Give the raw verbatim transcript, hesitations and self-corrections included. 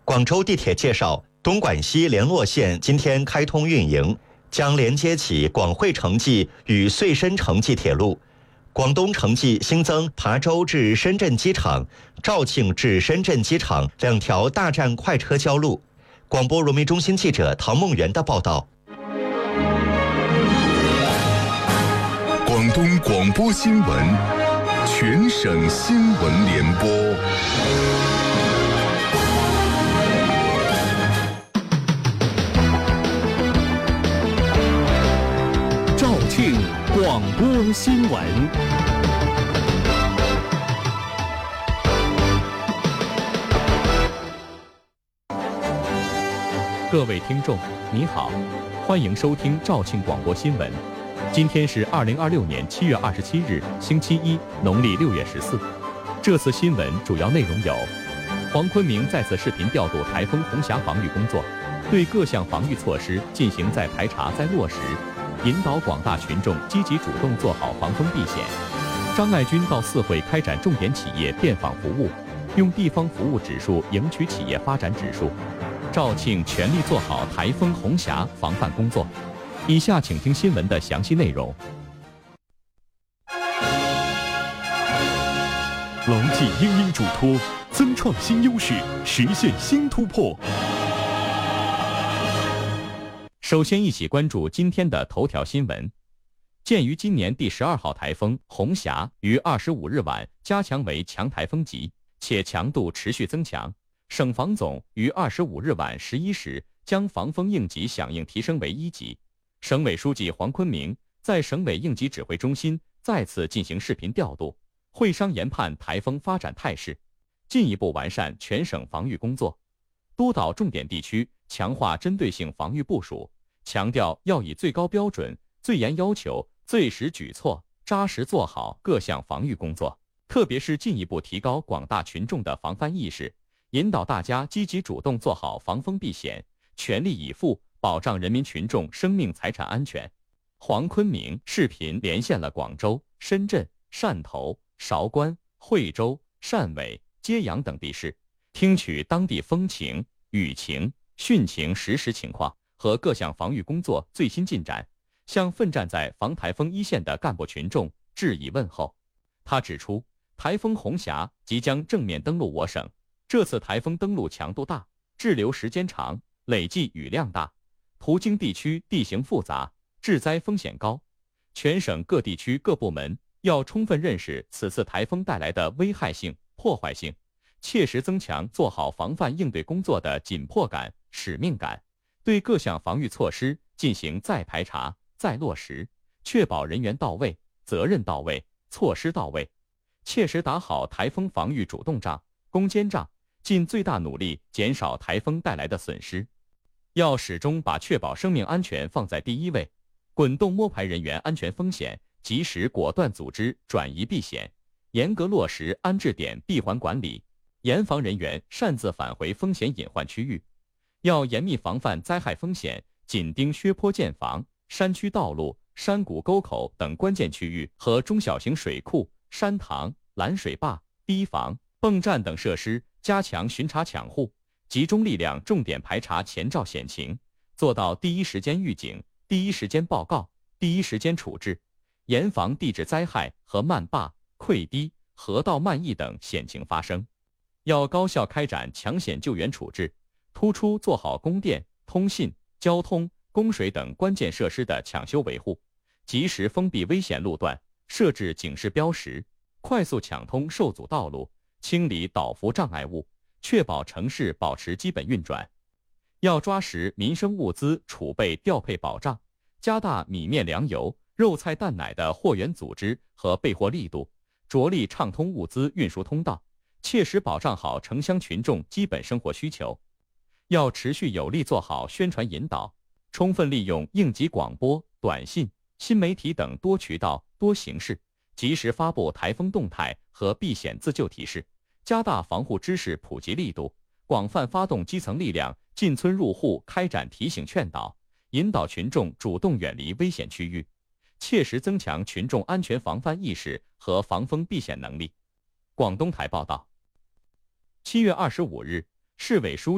广州地铁介绍，东莞西联络线今天开通运营，将连接起广汇城际与穗深城际铁路。广东城际新增琶洲至深圳机场、肇庆至深圳机场两条大站快车交路。广播融媒中心记者唐梦圆的报道。 广东广播新闻，全省新闻联播。 肇庆广播新闻。各位听众，你好，欢迎收听肇庆广播新闻。今天是二零二六年七月二十七日，星期一，农历六月十四。这次新闻主要内容有：黄坤明再次视频调度台风红霞防御工作，对各项防御措施进行再排查再落实，引导广大群众积极主动做好防风避险。张爱军到四会开展重点企业遍访服务，用地方服务指数赢取企业发展指数。肇庆全力做好台风红霞防范工作。以下请听新闻的详细内容。 牢记殷殷嘱托，增创新优势，实现新突破。 首先一起关注今天的头条新闻。鉴于今年第十二号台风红霞于二十五日晚加强为强台风级，且强度持续增强，省防总于二十五日晚十一时将防风应急响应提升为一级。省委书记黄坤明在省委应急指挥中心再次进行视频调度，会商研判台风发展态势，进一步完善全省防御工作，督导重点地区强化针对性防御部署，强调要以最高标准、最严要求、最实举措，扎实做好各项防御工作，特别是进一步提高广大群众的防范意识，引导大家积极主动做好防风避险，全力以赴保障人民群众生命财产安全。黄坤明视频连线了广州、深圳、汕头、韶关、惠州、汕尾、揭阳等地市，听取当地风情、雨情、汛情实时情况和各项防御工作最新进展，向奋战在防台风一线的干部群众致以问候。他指出，台风红霞即将正面登陆我省，这次台风登陆强度大，滞留时间长，累计雨量大，途经地区地形复杂，致灾风险高，全省各地区各部门要充分认识此次台风带来的危害性、破坏性，切实增强做好防范应对工作的紧迫感、使命感，对各项防御措施进行再排查、再落实，确保人员到位、责任到位、措施到位，切实打好台风防御主动仗、攻坚仗，尽最大努力减少台风带来的损失。要始终把确保生命安全放在第一位，滚动摸排人员安全风险，及时果断组织转移避险，严格落实安置点闭环管理，严防人员擅自返回风险隐患区域。要严密防范灾害风险，紧盯削坡建房、山区道路、山谷沟口等关键区域和中小型水库、山塘、拦水坝、堤防、泵站等设施，加强巡查抢护，集中力量重点排查前兆险情，做到第一时间预警、第一时间报告、第一时间处置，严防地质灾害和漫坝、溃堤、河道漫溢等险情发生。要高效开展抢险救援处置，突出做好供电、通信、交通、供水等关键设施的抢修维护，及时封闭危险路段，设置警示标识，快速抢通受阻道路，清理倒伏障碍物，确保城市保持基本运转。要抓实民生物资储备调配保障，加大米面粮油、肉菜蛋奶的货源组织和备货力度，着力畅通物资运输通道，切实保障好城乡群众基本生活需求。要持续有力做好宣传引导，充分利用应急广播、短信、新媒体等多渠道多形式，及时发布台风动态和避险自救提示，加大防护知识普及力度，广泛发动基层力量进村入户开展提醒劝导，引导群众主动远离危险区域，切实增强群众安全防范意识和防风避险能力。广东台报道，七月二十五日，市委书